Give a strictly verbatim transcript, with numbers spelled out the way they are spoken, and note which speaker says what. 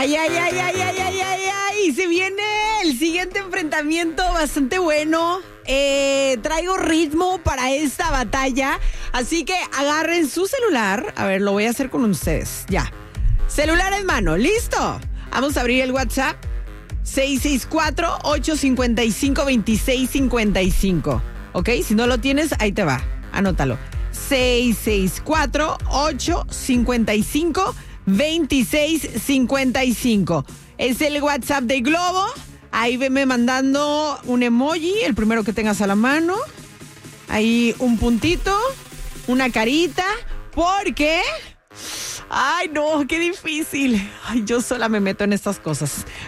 Speaker 1: Ay, ay, ay, ay, ay, ay, ay, ay. Se viene el siguiente enfrentamiento bastante bueno. Eh, traigo ritmo para esta batalla. Así que agarren su celular. A ver, lo voy a hacer con ustedes. Ya. Celular en mano. ¿Listo? Vamos a abrir el WhatsApp. seis seis cuatro, ocho cinco cinco, dos seis cinco cinco. ¿Ok? Si no lo tienes, ahí te va. Anótalo. seis seis cuatro, ocho cinco cinco, dos seis cinco cinco. Es el WhatsApp de Globo. Ahí veme mandando un emoji, el primero que tengas a la mano. Ahí un puntito, una carita, porque... Ay, no, qué difícil. Ay, yo sola me meto en estas cosas.